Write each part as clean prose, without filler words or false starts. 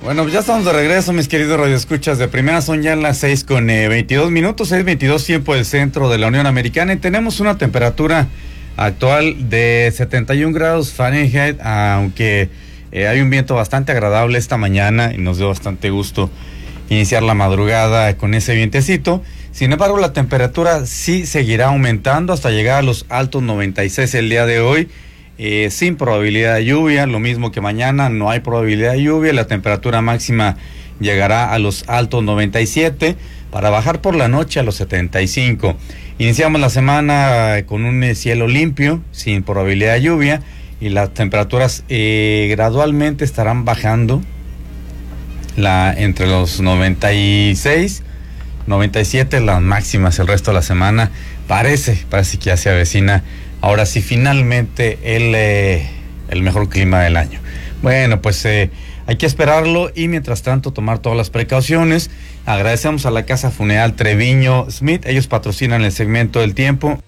Bueno, pues ya estamos de regreso, mis queridos radioescuchas de primera. Son ya las 6:22, 6:22 tiempo del centro de la Unión Americana, y tenemos una temperatura actual de 71 grados Fahrenheit, aunque hay un viento bastante agradable esta mañana y nos dio bastante gusto iniciar la madrugada con ese vientecito. Sin embargo, la temperatura sí seguirá aumentando hasta llegar a los altos 96 el día de hoy. Sin probabilidad de lluvia, lo mismo que mañana, no hay probabilidad de lluvia. La temperatura máxima llegará a los altos 97 para bajar por la noche a los 75. Iniciamos la semana con un cielo limpio, sin probabilidad de lluvia, y las temperaturas gradualmente estarán bajando entre los 96, 97 las máximas el resto de la semana. Parece que ya se avecina ahora sí finalmente el mejor clima del año. Bueno, pues hay que esperarlo y mientras tanto tomar todas las precauciones. Agradecemos a la Casa Funeral Treviño Smith, ellos patrocinan el segmento del tiempo.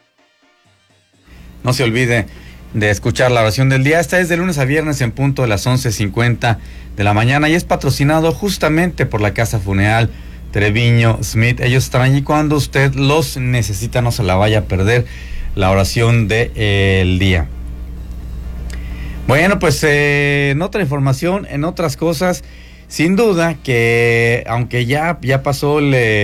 No se olvide de escuchar la oración del día. Esta es de lunes a viernes en punto de las 11:50 de la mañana y es patrocinado justamente por la Casa Funeral Treviño Smith. Ellos estarán allí cuando usted los necesita, no se la vaya a perder la oración del día. Bueno, pues en otra información, en otras cosas, sin duda que aunque ya pasó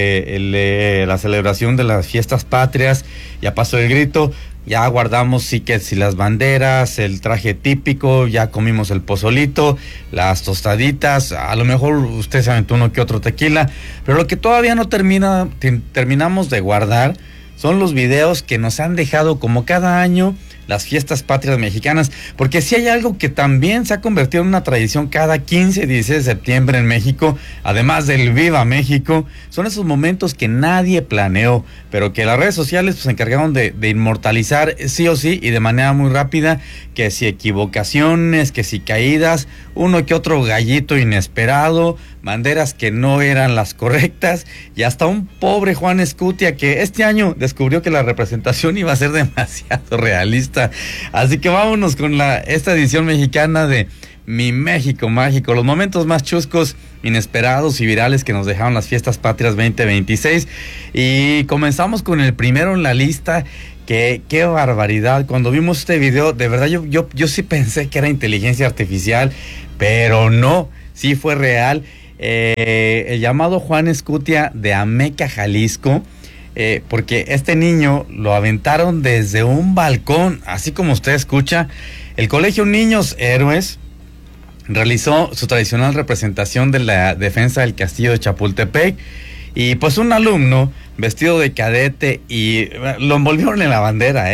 la celebración de las fiestas patrias, ya pasó el grito, ya guardamos sí que si las banderas, el traje típico, ya comimos el pozolito, las tostaditas, a lo mejor usted se aventó uno que otro tequila, pero lo que todavía no terminamos de guardar son los videos que nos han dejado como cada año las fiestas patrias mexicanas, porque si hay algo que también se ha convertido en una tradición cada 15 y 16 de septiembre en México, además del Viva México, son esos momentos que nadie planeó, pero que las redes sociales pues, se encargaron de inmortalizar sí o sí y de manera muy rápida, que si equivocaciones, que si caídas, uno que otro gallito inesperado, banderas que no eran las correctas, y hasta un pobre Juan Escutia que este año descubrió que la representación iba a ser demasiado realista. Así que vámonos con esta edición mexicana de Mi México Mágico, los momentos más chuscos, inesperados y virales que nos dejaron las fiestas patrias 2026. Y comenzamos con el primero en la lista. Qué barbaridad. Cuando vimos este video, de verdad yo sí pensé que era inteligencia artificial, pero no, sí fue real. El llamado Juan Escutia de Ameca, Jalisco, porque este niño lo aventaron desde un balcón, así como usted escucha. El Colegio Niños Héroes realizó su tradicional representación de la defensa del castillo de Chapultepec, y pues un alumno vestido de cadete y lo envolvieron en la bandera,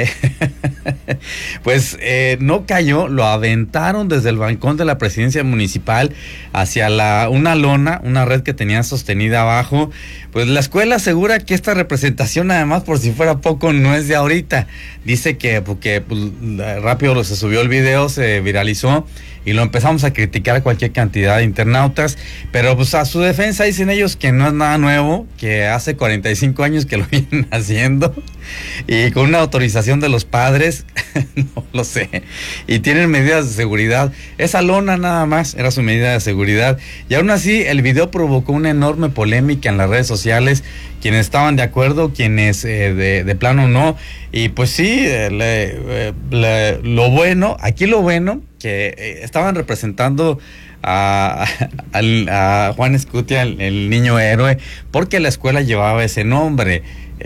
pues no cayó, lo aventaron desde el balcón de la presidencia municipal hacia una lona, una red que tenía sostenida abajo. Pues la escuela asegura que esta representación, además, por si fuera poco, no es de ahorita. Dice que porque pues, rápido se subió el video, se viralizó y lo empezamos a criticar cualquier cantidad de internautas, pero pues a su defensa dicen ellos que no es nada nuevo, que hace 45 años que lo vienen haciendo y con una autorización de los padres, no lo sé, y tienen medidas de seguridad. Esa lona nada más era su medida de seguridad, y aún así el video provocó una enorme polémica en las redes sociales, quienes estaban de acuerdo, quienes de plano no, y pues sí, lo bueno que estaban representando a Juan Escutia, el niño héroe, porque la escuela llevaba ese nombre.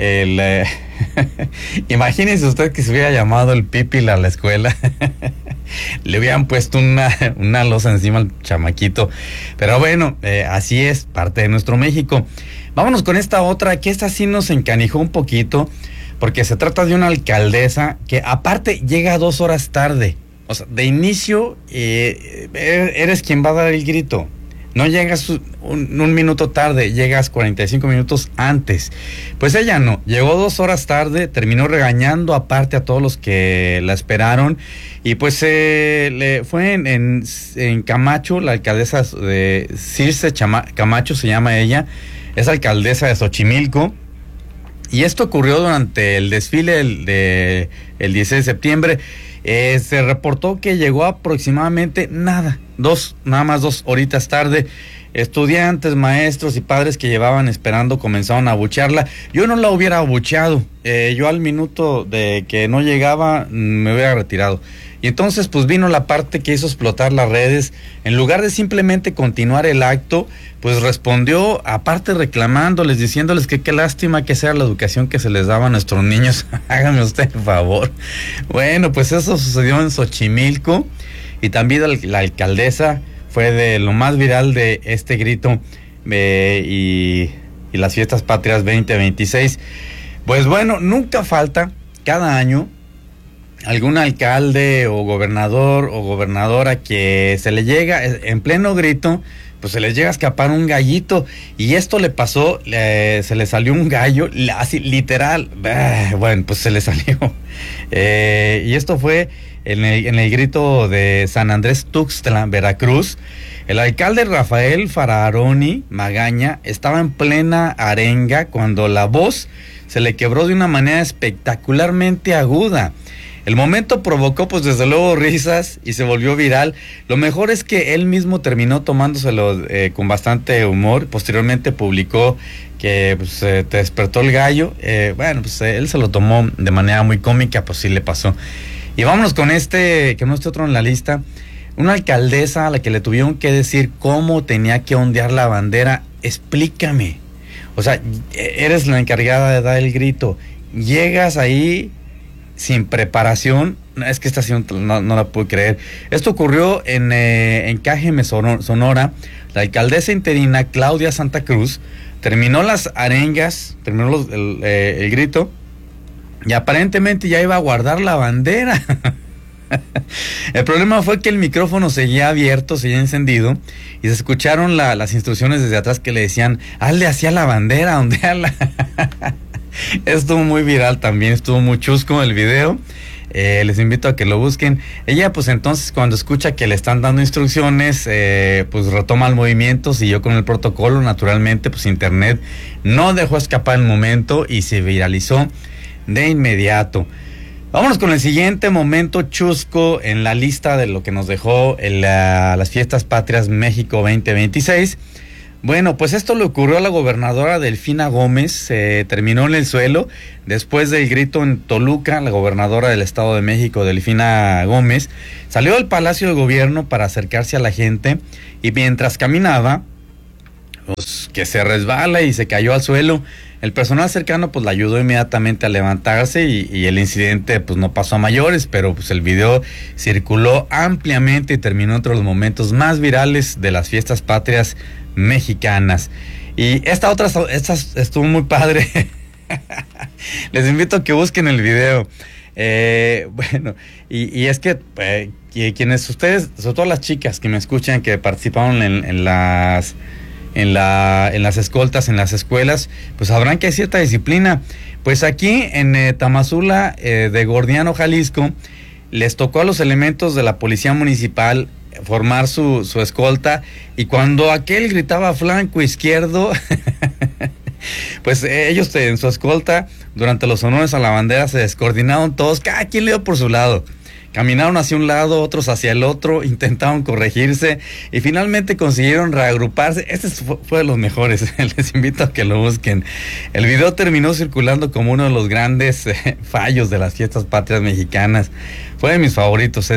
Imagínense usted que se hubiera llamado el Pipil a la escuela. Le hubieran puesto una losa encima al chamaquito. Pero bueno, así es, parte de nuestro México. Vámonos con esta otra, que esta sí nos encanijó un poquito, porque se trata de una alcaldesa que aparte llega 2 horas tarde. O sea, de inicio eres quien va a dar el grito. No llegas un minuto tarde, llegas 45 minutos antes. Pues ella no, llegó 2 horas tarde, terminó regañando aparte a todos los que la esperaron. Y pues fue en Camacho, la alcaldesa de Circe Camacho se llama ella, es alcaldesa de Xochimilco. Y esto ocurrió durante el desfile el 16 de septiembre. Se reportó que llegó aproximadamente nada más 2 horitas tarde. Estudiantes, maestros y padres que llevaban esperando comenzaron a abuchearla. Yo no la hubiera abucheado. Yo al minuto de que no llegaba me hubiera retirado. Y entonces pues vino la parte que hizo explotar las redes. En lugar de simplemente continuar el acto, pues respondió, aparte reclamándoles, diciéndoles que qué lástima que sea la educación que se les daba a nuestros niños. Hágame usted el favor. Bueno, pues eso sucedió en Xochimilco. Y también la alcaldesa fue de lo más viral de este grito y las fiestas patrias 2026. Pues bueno, nunca falta cada año algún alcalde o gobernador o gobernadora que se le llega en pleno grito, pues se les llega a escapar un gallito, y esto le pasó, se le salió un gallo, así literal, bueno, pues se le salió, y esto fue en el grito de San Andrés Tuxtla, Veracruz. El alcalde Rafael Fararoni Magaña estaba en plena arenga cuando la voz se le quebró de una manera espectacularmente aguda. El momento provocó pues desde luego risas y se volvió viral. Lo mejor es que él mismo terminó tomándoselo con bastante humor. Posteriormente publicó que pues, te despertó el gallo. Bueno, pues él se lo tomó de manera muy cómica, pues sí le pasó. Y vámonos con que no esté otro en la lista. Una alcaldesa a la que le tuvieron que decir cómo tenía que ondear la bandera. Explícame. O sea, eres la encargada de dar el grito. Llegas ahí sin preparación. Es que esta no la puedo creer. Esto ocurrió en Cájeme, Sonora. La alcaldesa interina Claudia Santa Cruz terminó las arengas, terminó el grito, y aparentemente ya iba a guardar la bandera. El problema fue que el micrófono seguía abierto, seguía encendido, y se escucharon las instrucciones desde atrás que le decían, hazle hacia la bandera, ondeala. Estuvo muy viral también, estuvo muy chusco el video. Les invito a que lo busquen. Ella pues entonces cuando escucha que le están dando instrucciones, pues retoma el movimiento, siguió con el protocolo. Naturalmente pues internet no dejó escapar el momento y se viralizó de inmediato. Vámonos con el siguiente momento chusco en la lista de lo que nos dejó las fiestas patrias México 2026. Bueno, pues esto le ocurrió a la gobernadora Delfina Gómez, terminó en el suelo después del grito en Toluca. La gobernadora del Estado de México, Delfina Gómez, salió del Palacio de Gobierno para acercarse a la gente, y mientras caminaba, pues que se resbala y se cayó al suelo. El personal cercano pues la ayudó inmediatamente a levantarse y el incidente pues no pasó a mayores, pero pues el video circuló ampliamente y terminó entre los momentos más virales de las fiestas patrias mexicanas. Y esta estuvo muy padre. Les invito a que busquen el video. Bueno, y es que quienes ustedes, sobre todo las chicas que me escuchan, que participaron en las escoltas, en las escuelas, pues sabrán que hay cierta disciplina. Pues aquí en Tamazula de Gordiano, Jalisco, les tocó a los elementos de la policía municipal formar su escolta, y cuando aquel gritaba flanco izquierdo, pues ellos en su escolta, durante los honores a la bandera, se descoordinaron todos, cada quien le dio por su lado. Caminaron hacia un lado, otros hacia el otro, intentaron corregirse y finalmente consiguieron reagruparse. Este fue de los mejores, les invito a que lo busquen. El video terminó circulando como uno de los grandes fallos de las fiestas patrias mexicanas. Fue de mis favoritos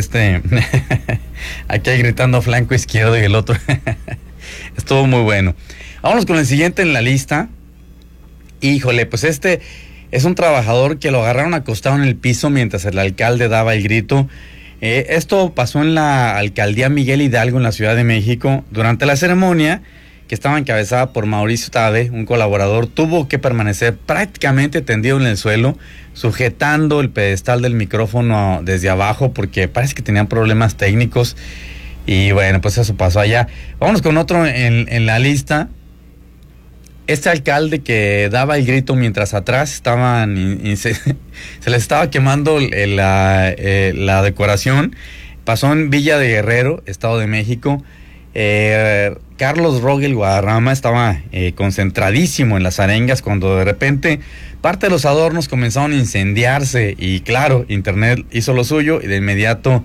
aquí gritando flanco izquierdo y el otro. Estuvo muy bueno. Vámonos con el siguiente en la lista. Híjole, pues es un trabajador que lo agarraron acostado en el piso mientras el alcalde daba el grito. Esto pasó en la alcaldía Miguel Hidalgo, en la Ciudad de México. Durante la ceremonia, que estaba encabezada por Mauricio Tabe, un colaborador, tuvo que permanecer prácticamente tendido en el suelo, sujetando el pedestal del micrófono desde abajo, porque parece que tenían problemas técnicos. Y bueno, pues eso pasó allá. Vámonos con otro en la lista. Este alcalde que daba el grito mientras atrás se les estaba quemando la decoración, pasó en Villa de Guerrero, Estado de México, Carlos Rogel Guadarrama estaba concentradísimo en las arengas cuando de repente parte de los adornos comenzaron a incendiarse y claro, internet hizo lo suyo y de inmediato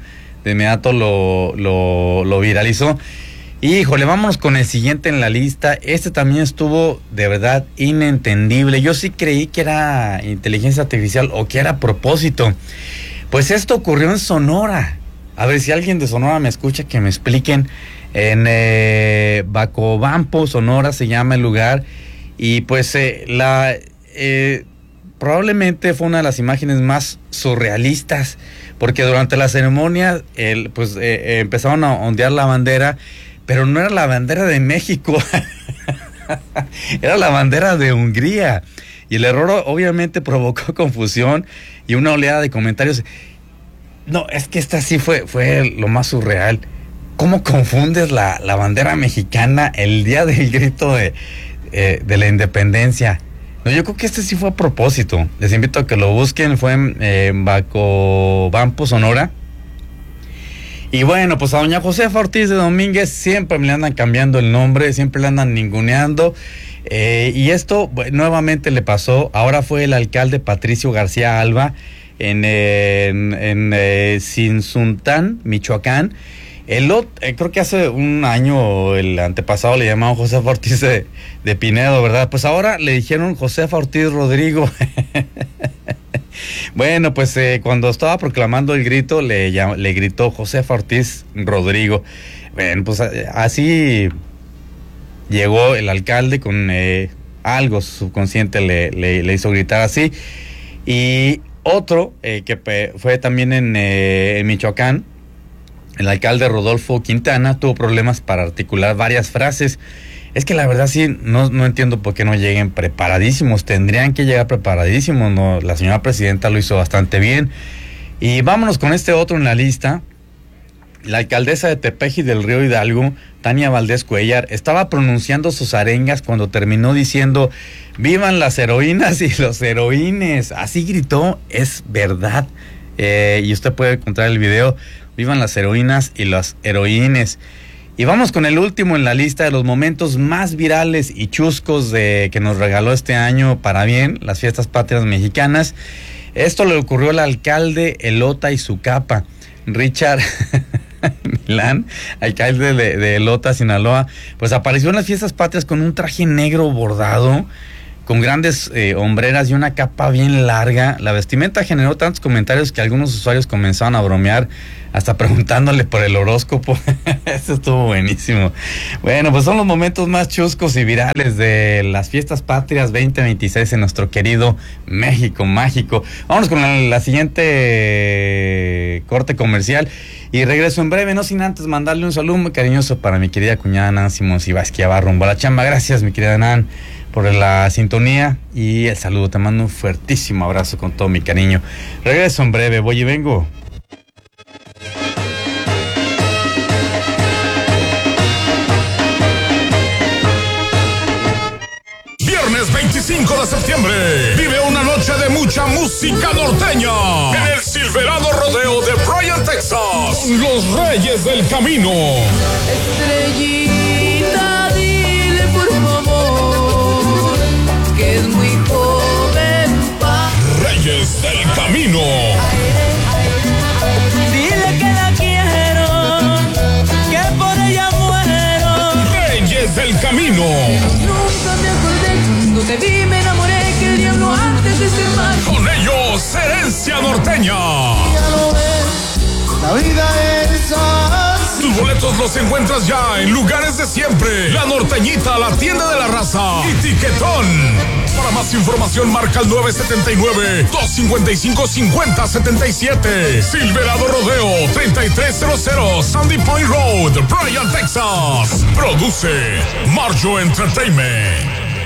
lo viralizó. Y, híjole, vámonos con el siguiente en la lista. Este también estuvo de verdad inentendible. Yo sí creí que era inteligencia artificial o que era a propósito. Pues esto ocurrió en Sonora. A ver si alguien de Sonora me escucha, que me expliquen. En Bacobampo, Sonora se llama el lugar. Y pues probablemente fue una de las imágenes más surrealistas, porque durante la ceremonia empezaron a ondear la bandera, pero no era la bandera de México, era la bandera de Hungría. Y el error obviamente provocó confusión y una oleada de comentarios. No, es que esta sí fue lo más surreal. ¿Cómo confundes la bandera mexicana el día del grito de la independencia? No, yo creo que este sí fue a propósito. Les invito a que lo busquen. Fue en Bacobampo, Sonora. Y bueno, pues a doña Josefa Ortiz de Domínguez siempre me le andan cambiando el nombre, siempre le andan ninguneando. Y esto nuevamente le pasó. Ahora fue el alcalde Patricio García Alba en Sinzuntán, Michoacán. Creo que hace un año, el antepasado, le llamaban Josefa Ortiz de Pinedo, ¿verdad? Pues ahora le dijeron Josefa Ortiz Rodrigo. Bueno, pues cuando estaba proclamando el grito, le gritó Josefa Ortiz Rodrigo. Bueno, pues así llegó el alcalde con algo subconsciente, le hizo gritar así. Y otro que fue también en Michoacán, el alcalde Rodolfo Quintana tuvo problemas para articular varias frases. Es que la verdad sí, no entiendo por qué no lleguen preparadísimos. Tendrían que llegar preparadísimos, ¿no? La señora presidenta lo hizo bastante bien. Y vámonos con este otro en la lista. La alcaldesa de Tepeji del Río Hidalgo, Tania Valdés Cuellar, estaba pronunciando sus arengas cuando terminó diciendo: ¡vivan las heroínas y los heroínes! Así gritó, es verdad. Y usted puede encontrar el video. ¡Vivan las heroínas y los heroínes! Y vamos con el último en la lista de los momentos más virales y chuscos que nos regaló este año para bien las fiestas patrias mexicanas. Esto le ocurrió al alcalde Elota y su capa, Richard Milán, alcalde de Elota, Sinaloa. Pues apareció en las fiestas patrias con un traje negro bordado, con grandes hombreras y una capa bien larga. La vestimenta generó tantos comentarios que algunos usuarios comenzaron a bromear, hasta preguntándole por el horóscopo. Eso estuvo buenísimo. Bueno, pues son los momentos más chuscos y virales de las fiestas patrias 2026 en nuestro querido México mágico. Vámonos con la siguiente corte comercial y regreso en breve, no sin antes mandarle un saludo muy cariñoso para mi querida cuñada Nancy Monsiváis, que va rumbo a la chamba. Gracias, mi querida Nan, por la sintonía y el saludo. Te mando un fuertísimo abrazo con todo mi cariño. Regreso en breve, voy y vengo. Viernes 25 de septiembre, vive una noche de mucha música norteña en el Silverado Rodeo de Bryan, Texas, con los Reyes del Camino. Estrellita, dile por favor que es muy joven Reyes del Camino. Dile que la quiero, que por ella muero. Reyes del Camino. Nunca me acordé cuando te vi, me enamoré, que el diablo antes de ser mal. Con ellos, Herencia Norteña. Ya lo ves, la vida es así. Tus boletos los encuentras ya en lugares de siempre. La Norteñita, la tienda de la raza y Tiquetón. Para más información marca el 979-255-5077. Silverado Rodeo 3300 Sandy Point Road, Bryan, Texas. Produce Marjo Entertainment.